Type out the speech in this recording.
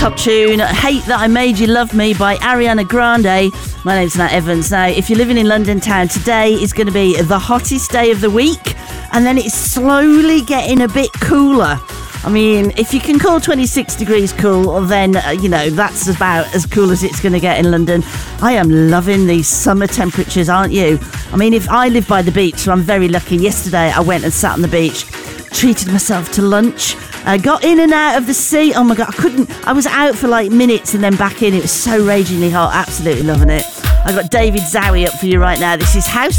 top tune, Hate That I Made You Love Me by Ariana Grande. My name's Nat Evans. Now, if you're living in London town, today is going to be the hottest day of the week, and then it's slowly getting a bit cooler. I mean, if you can call 26 degrees cool, then, that's about as cool as it's going to get in London. I am loving these summer temperatures, aren't you? I mean, if I live by the beach, so I'm very lucky. Yesterday, I went and sat on the beach, treated myself to lunch. I got in and out of the sea. Oh my God, I was out for like minutes and then back in. It was so ragingly hot. Absolutely loving it. I've got David Zowie up for you right now. This is House